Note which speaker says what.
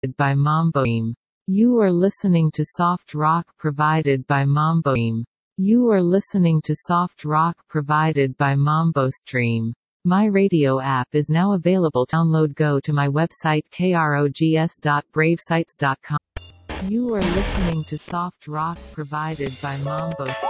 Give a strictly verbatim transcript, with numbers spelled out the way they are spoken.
Speaker 1: by Mamboim. You are listening to soft rock provided by Mamboim. You are listening to soft rock provided by MamboStream. My radio app is now available. Download. Go to my website krogs dot bravesites dot com. You are listening to soft rock provided by MamboStream.